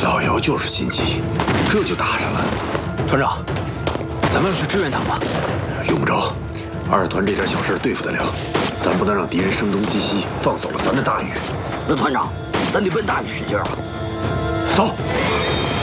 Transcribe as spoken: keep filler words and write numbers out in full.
小姚就是心急，这就打上了。 团长，咱们要去支援他吗？ 用不着，二团这点小事对付得了，咱不能让敌人声东击西，放走了咱的大禹。 那团长，咱得奔大禹使劲啊！ 走。